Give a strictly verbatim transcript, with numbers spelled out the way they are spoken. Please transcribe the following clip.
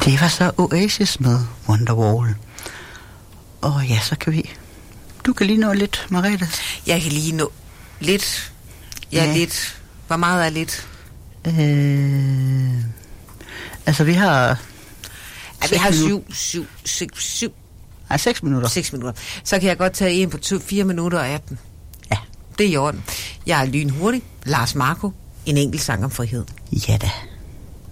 Det var så Oasis med Wonderwall. Og ja, så kan vi... Du kan lige nå lidt, Merete. Jeg kan lige nå lidt. Ja, ja. lidt. Hvor meget er lidt? Øh, altså, vi har... Ja, vi har syv, syv, syv, syv. Nej, seks minutter. Seks minutter. Så kan jeg godt tage en på to, fire minutter og atten. Ja. Det er i orden. Jeg er lynhurtig. Lars Marco. En enkelt sang om frihed. Ja da.